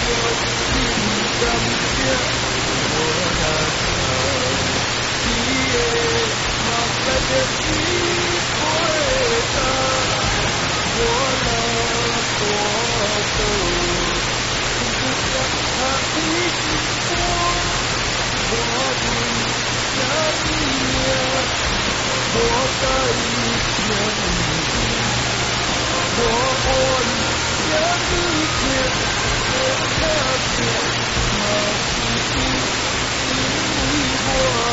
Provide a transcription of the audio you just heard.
感谢我那时的马赛的你回答，我那多的，不想他一直我的想念，我在想你。我爱想你见，我看见，那是因为我。